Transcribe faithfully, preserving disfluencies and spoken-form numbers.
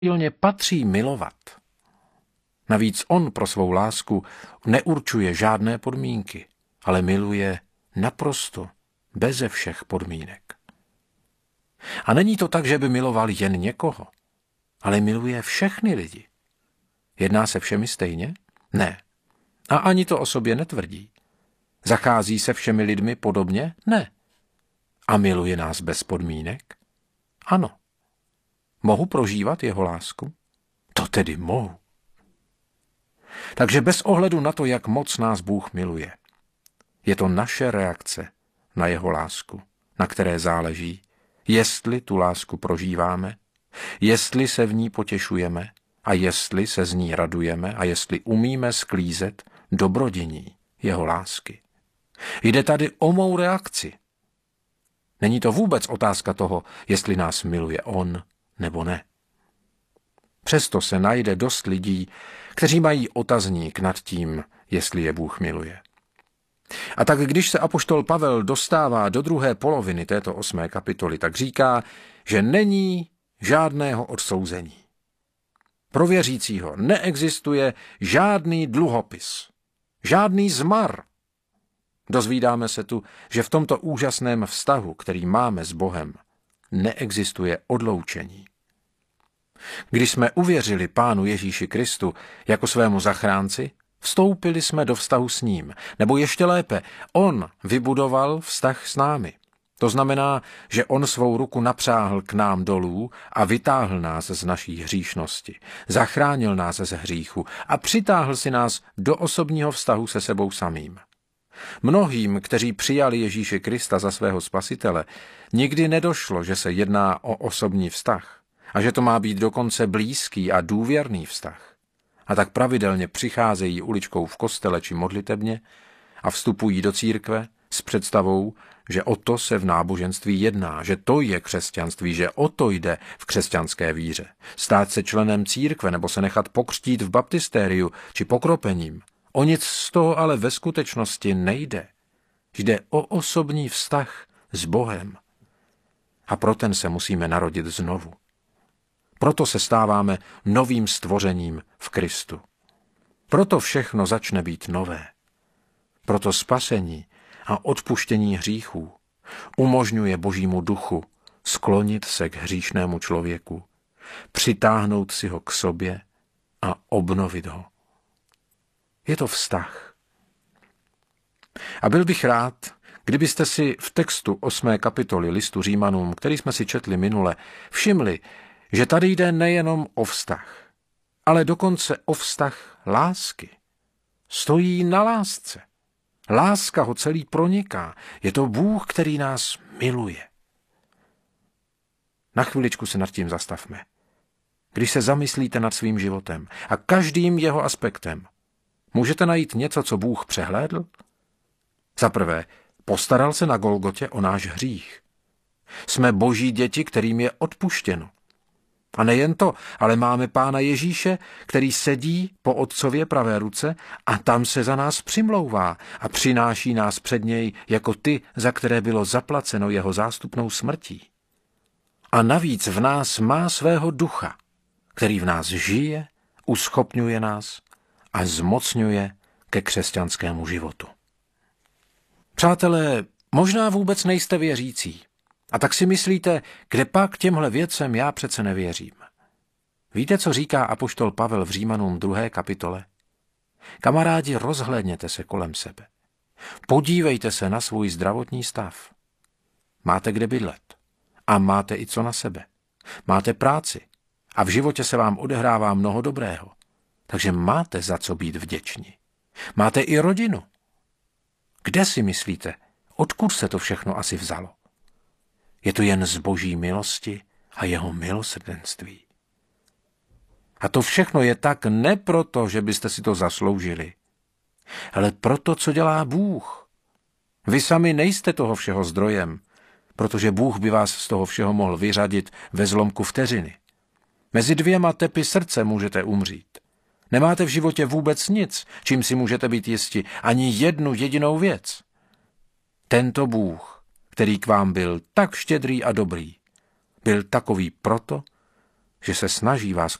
silně patří milovat. Navíc on pro svou lásku neurčuje žádné podmínky, ale miluje naprosto, beze všech podmínek. A není to tak, že by miloval jen někoho, ale miluje všechny lidi. Jedná se všemi stejně? Ne. A ani to o sobě netvrdí. Zachází se všemi lidmi podobně? Ne. A miluje nás bez podmínek? Ano. Mohu prožívat jeho lásku? To tedy mohu. Takže bez ohledu na to, jak moc nás Bůh miluje, je to naše reakce na jeho lásku, na které záleží, jestli tu lásku prožíváme, jestli se v ní potěšujeme a jestli se z ní radujeme a jestli umíme sklízet dobrodění jeho lásky. Jde tady o mou reakci. Není to vůbec otázka toho, jestli nás miluje on nebo ne. Přesto se najde dost lidí, kteří mají otazník nad tím, jestli je Bůh miluje. A tak když se apoštol Pavel dostává do druhé poloviny této osmé kapitoly, tak říká, že není žádného odsouzení. Pro věřícího neexistuje žádný dluhopis, žádný zmar. Dozvídáme se tu, že v tomto úžasném vztahu, který máme s Bohem, neexistuje odloučení. Když jsme uvěřili Pánu Ježíši Kristu jako svému zachránci, vstoupili jsme do vztahu s ním, nebo ještě lépe, on vybudoval vztah s námi. To znamená, že on svou ruku napřáhl k nám dolů a vytáhl nás z naší hříšnosti, zachránil nás ze hříchu a přitáhl si nás do osobního vztahu se sebou samým. Mnohým, kteří přijali Ježíše Krista za svého spasitele, nikdy nedošlo, že se jedná o osobní vztah a že to má být dokonce blízký a důvěrný vztah. A tak pravidelně přicházejí uličkou v kostele či modlitebně a vstupují do církve s představou, že o to se v náboženství jedná, že to je křesťanství, že o to jde v křesťanské víře. Stát se členem církve nebo se nechat pokřtít v baptistériu či pokropením. O nic z toho ale ve skutečnosti nejde. Jde o osobní vztah s Bohem. A pro ten se musíme narodit znovu. Proto se stáváme novým stvořením v Kristu. Proto všechno začne být nové. Proto spasení a odpuštění hříchů umožňuje Božímu duchu sklonit se k hříšnému člověku, přitáhnout si ho k sobě a obnovit ho. Je to vztah. A byl bych rád, kdybyste si v textu osmé kapitoly listu Římanům, který jsme si četli minule, všimli, že tady jde nejenom o vztah, ale dokonce o vztah lásky. Stojí na lásce. Láska ho celý proniká. Je to Bůh, který nás miluje. Na chviličku se nad tím zastavme. Když se zamyslíte nad svým životem a každým jeho aspektem, můžete najít něco, co Bůh přehlédl? Za prvé, postaral se na Golgotě o náš hřích. Jsme Boží děti, kterým je odpuštěno. A nejen to, ale máme Pána Ježíše, který sedí po Otcově pravé ruce a tam se za nás přimlouvá a přináší nás před něj jako ty, za které bylo zaplaceno jeho zástupnou smrtí. A navíc v nás má svého ducha, který v nás žije, uschopňuje nás a zmocňuje ke křesťanskému životu. Přátelé, možná vůbec nejste věřící. A tak si myslíte, kde pak těmhle věcem já přece nevěřím. Víte, co říká apoštol Pavel v Římanům druhé kapitole? Kamarádi, rozhlédněte se kolem sebe. Podívejte se na svůj zdravotní stav. Máte kde bydlet. A máte i co na sebe. Máte práci. A v životě se vám odehrává mnoho dobrého. Takže máte za co být vděční. Máte i rodinu. Kde si myslíte, odkud se to všechno asi vzalo? Je to jen z Boží milosti a jeho milosrdenství. A to všechno je tak ne proto, že byste si to zasloužili, ale proto, co dělá Bůh. Vy sami nejste toho všeho zdrojem, protože Bůh by vás z toho všeho mohl vyřadit ve zlomku vteřiny. Mezi dvěma tepy srdce můžete umřít. Nemáte v životě vůbec nic, čím si můžete být jisti, ani jednu jedinou věc. Tento Bůh, který k vám byl tak štědrý a dobrý, byl takový proto, že se snaží vás